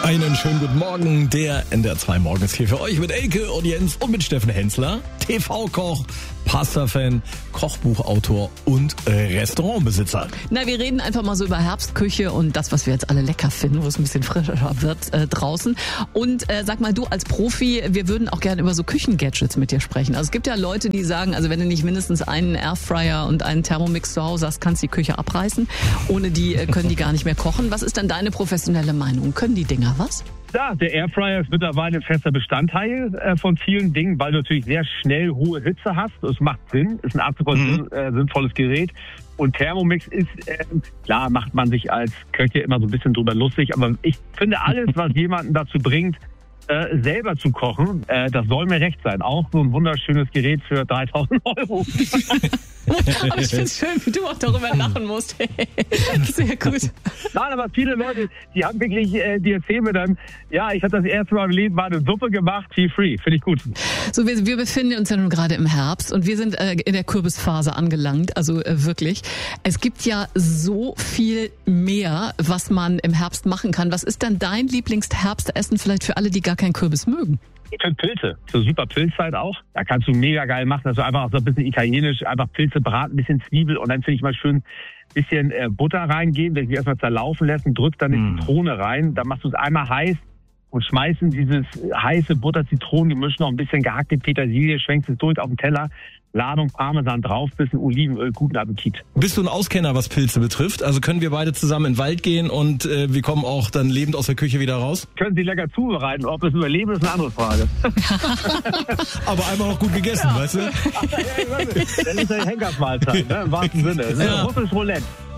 Einen schönen guten Morgen, der NDR 2 Morgen ist hier für euch mit Elke und Jens und mit Steffen Hensler, TV-Koch, Pasta-Fan, Kochbuchautor und Restaurantbesitzer. Na, wir reden einfach mal so über Herbstküche und das, was wir jetzt alle lecker finden, wo es ein bisschen frischer wird draußen. Und sag mal, du als Profi, wir würden auch gerne über so Küchengadgets mit dir sprechen. Also es gibt ja Leute, die sagen, also wenn du nicht mindestens einen Airfryer und einen Thermomix zu Hause hast, kannst du die Küche abreißen. Ohne die können die gar nicht mehr kochen. Was ist denn deine professionelle Meinung? Können die Dinger was? Ja, der Airfryer ist mittlerweile ein fester Bestandteil von vielen Dingen, weil du natürlich sehr schnell hohe Hitze hast. Das macht Sinn, ist ein absolut sinnvolles Gerät. Und Thermomix ist, klar macht man sich als Köche immer so ein bisschen drüber lustig, aber ich finde alles, was jemanden dazu bringt, selber zu kochen, das soll mir recht sein. Auch so ein wunderschönes Gerät für 3.000 €. Aber ich finde es schön, wie du auch darüber lachen musst. Sehr gut. Nein, aber viele Leute, die haben wirklich, die erzählen mir dann, ja, ich habe das erste Mal im Leben mal eine Suppe gemacht, feel free. Finde ich gut. So, wir befinden uns ja nun gerade im Herbst und wir sind in der Kürbisphase angelangt, also wirklich. Es gibt ja so viel mehr, was man im Herbst machen kann. Was ist denn dein Lieblingsherbstessen vielleicht für alle, die gar keinen Kürbis mögen? Ich finde Pilze, so super Pilzzeit auch. Da kannst du mega geil machen, dass du einfach auch so ein bisschen italienisch, einfach Pilze braten, ein bisschen Zwiebel und dann finde ich mal schön ein bisschen Butter reingeben, dass die erstmal zerlaufen lassen, drückst dann die Zitrone rein, dann machst du es einmal heiß und schmeißt in dieses heiße Butter-Zitronen-Gemisch noch ein bisschen gehackte Petersilie, schwenkst es durch auf den Teller, Ladung Parmesan drauf, bisschen Olivenöl, guten Appetit. Bist du ein Auskenner, was Pilze betrifft? Also können wir beide zusammen in den Wald gehen und wir kommen auch dann lebend aus der Küche wieder raus? Können Sie lecker zubereiten, ob es überleben ist eine andere Frage. Aber einmal auch gut gegessen, weißt du? Dann ist eine Henkersmahlzeit, ne, im wahrsten Sinne. Das ist ein russisch Roulette.